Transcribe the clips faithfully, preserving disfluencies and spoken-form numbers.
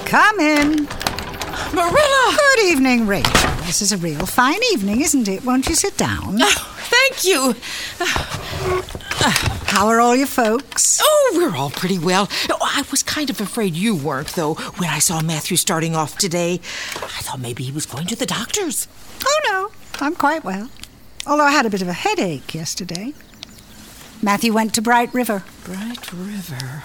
Come in. Marilla! Good evening, Rachel. This is a real fine evening, isn't it? Won't you sit down? Oh, thank you. How are all your folks? Oh, we're all pretty well. I was kind of afraid you weren't, though. When I saw Matthew starting off today, I thought maybe he was going to the doctor's. Oh, no. I'm quite well. Although I had a bit of a headache yesterday. Matthew went to Bright River. Bright River?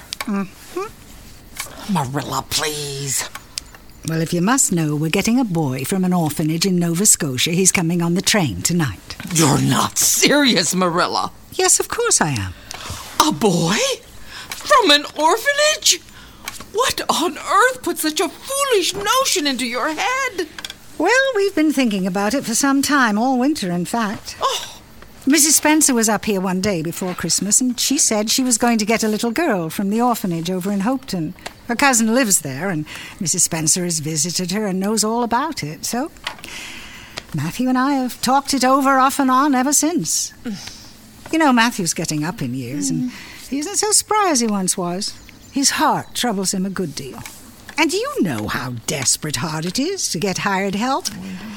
Mm-hmm. Marilla, please. Well, if you must know, we're getting a boy from an orphanage in Nova Scotia. He's coming on the train tonight. You're not serious, Marilla. Yes, of course I am. A boy? From an orphanage? What on earth put such a foolish notion into your head? Well, we've been thinking about it for some time, all winter, in fact. Oh. Missus Spencer was up here one day before Christmas, and she said she was going to get a little girl from the orphanage over in Hopeton. Her cousin lives there, and Missus Spencer has visited her and knows all about it. So Matthew and I have talked it over off and on ever since. You know, Matthew's getting up in years, and he isn't so spry as he once was. His heart troubles him a good deal. And you know how desperate hard it is to get hired help.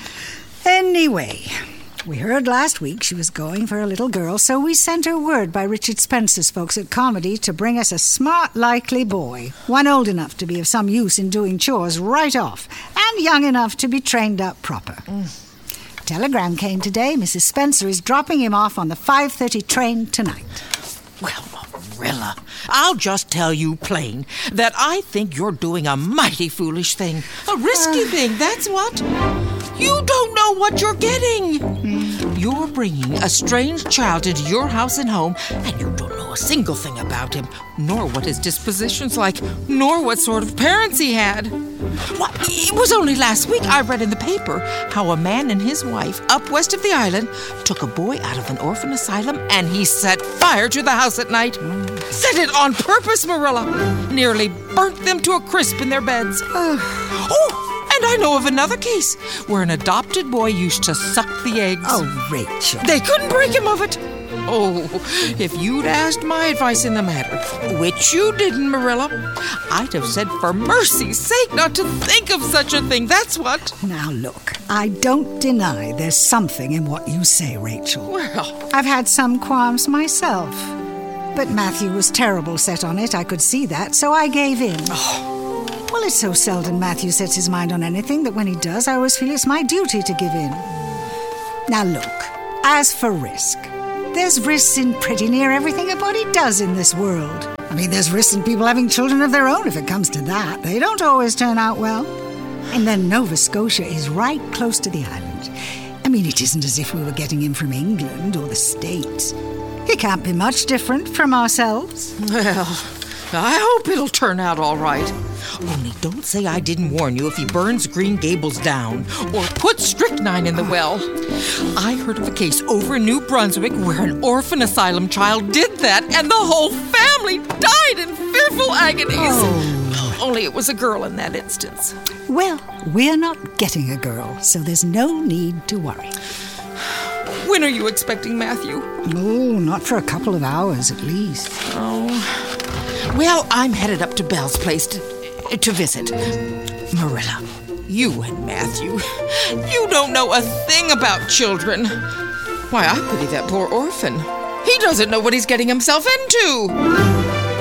Anyway, we heard last week she was going for a little girl, so we sent her word by Richard Spencer's folks at Comedy to bring us a smart, likely boy, one old enough to be of some use in doing chores right off, and young enough to be trained up proper. Mm. Telegram came today. Missus Spencer is dropping him off on the five thirty train tonight. Well, Marilla, I'll just tell you plain that I think you're doing a mighty foolish thing. A risky uh, thing, that's what. You don't know what you're getting. Mm. You're bringing a strange child into your house and home, and you don't know a single thing about him, nor what his disposition's like, nor what sort of parents he had. Well, it was only last week I read in the paper how a man and his wife up west of the island took a boy out of an orphan asylum and he set fire to the house at night. Mm. Set it on purpose, Marilla. Nearly burnt them to a crisp in their beds. Oh! And I know of another case where an adopted boy used to suck the eggs. Oh, Rachel. They couldn't break him of it. Oh, if you'd asked my advice in the matter, which you didn't, Marilla, I'd have said for mercy's sake not to think of such a thing, that's what. Now, look, I don't deny there's something in what you say, Rachel. Well, I've had some qualms myself. But Matthew was terrible set on it, I could see that, so I gave in. Oh. Well, it's so seldom Matthew sets his mind on anything that when he does, I always feel it's my duty to give in. Now look, as for risk, there's risks in pretty near everything a body does in this world. I mean, there's risks in people having children of their own if it comes to that. They don't always turn out well. And then Nova Scotia is right close to the island. I mean, it isn't as if we were getting him from England or the States. He can't be much different from ourselves. Well, I hope it'll turn out all right. Only don't say I didn't warn you if he burns Green Gables down or puts strychnine in the well. I heard of a case over in New Brunswick where an orphan asylum child did that and the whole family died in fearful agonies. Oh. Only it was a girl in that instance. Well, we're not getting a girl, so there's no need to worry. When are you expecting Matthew? Oh, not for a couple of hours at least. Oh. Well, I'm headed up to Belle's place to, to visit. Marilla, you and Matthew, you don't know a thing about children. Why, I pity that poor orphan. He doesn't know what he's getting himself into.